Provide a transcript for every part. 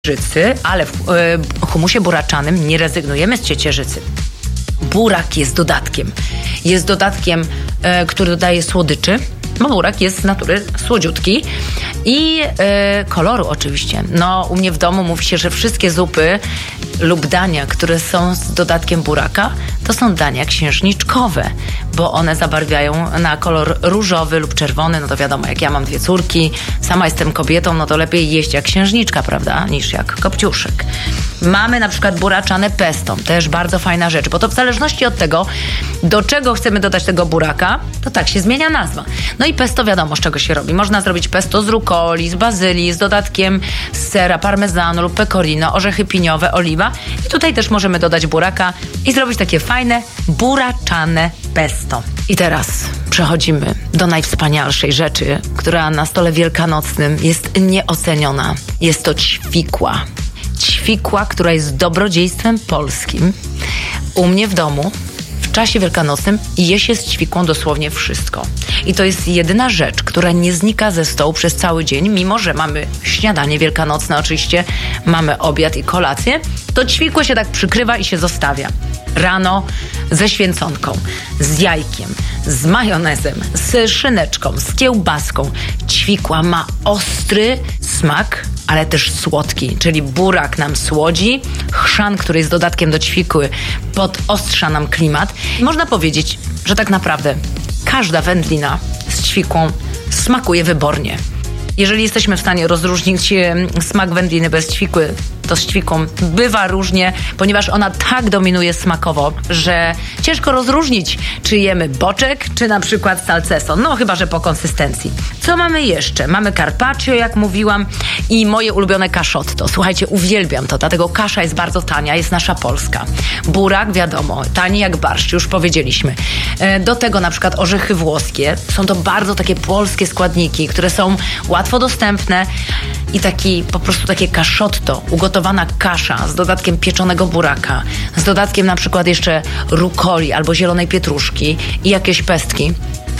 ciecierzycy, ale w humusie buraczanym nie rezygnujemy z ciecierzycy. Burak jest dodatkiem. Jest dodatkiem, który dodaje słodyczy, bo burak jest z natury słodziutki i koloru oczywiście. No, u mnie w domu mówi się, że wszystkie zupy lub dania, które są z dodatkiem buraka, to są dania księżniczkowe, bo one zabarwiają na kolor różowy lub czerwony. No to wiadomo, jak ja mam 2 córki, sama jestem kobietą, no to lepiej jeść jak księżniczka, prawda, niż jak kopciuszek. Mamy na przykład buraczane pesto, też bardzo fajna rzecz, bo to w zależności od tego, do czego chcemy dodać tego buraka, to tak się zmienia nazwa. No i pesto wiadomo, z czego się robi. Można zrobić pesto z rukoli, z bazylii, z dodatkiem sera, parmezanu lub pecorino, orzechy piniowe, oliwa. I tutaj też możemy dodać buraka i zrobić takie fajne, buraczane pesto. I teraz przechodzimy do najwspanialszej rzeczy, która na stole wielkanocnym jest nieoceniona. Jest to ćwikła. Ćwikła, która jest dobrodziejstwem polskim. U mnie w domu w czasie wielkanocnym je się z ćwikłą dosłownie wszystko. I to jest jedyna rzecz, która nie znika ze stołu przez cały dzień, mimo że mamy śniadanie wielkanocne, oczywiście mamy obiad i kolację, to ćwikłę się tak przykrywa i się zostawia. Rano ze święconką, z jajkiem, z majonezem, z szyneczką, z kiełbaską. Ćwikła ma ostry smak, ale też słodki, czyli burak nam słodzi, chrzan, który jest dodatkiem do ćwikły, podostrza nam klimat. Można powiedzieć, że tak naprawdę każda wędlina z ćwikłą smakuje wybornie. Jeżeli jesteśmy w stanie rozróżnić smak wędliny bez ćwikły, to z ćwiką bywa różnie, ponieważ ona tak dominuje smakowo, że ciężko rozróżnić, czy jemy boczek, czy na przykład salceso. No chyba, że po konsystencji. Co mamy jeszcze? Mamy carpaccio, jak mówiłam, i moje ulubione caszotto. Słuchajcie, uwielbiam to, dlatego kasza jest bardzo tania, jest nasza polska. Burak, wiadomo, tani jak barszcz, już powiedzieliśmy. Do tego na przykład orzechy włoskie. Są to bardzo takie polskie składniki, które są łatwo dostępne i po prostu takie caszotto, ugotowana kasza z dodatkiem pieczonego buraka, z dodatkiem na przykład jeszcze rukoli albo zielonej pietruszki i jakieś pestki.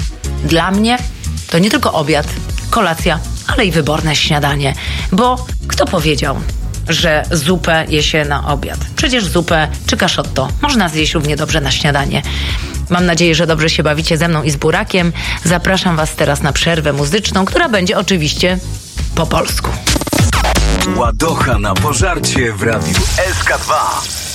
Dla mnie to nie tylko obiad, kolacja, ale i wyborne śniadanie, bo kto powiedział, że zupę je się na obiad? Przecież zupę czy caszotto można zjeść równie dobrze na śniadanie. Mam nadzieję, że dobrze się bawicie ze mną i z burakiem. Zapraszam Was teraz na przerwę muzyczną, która będzie oczywiście po polsku. Ładocha na pożarcie w Radiu SK2.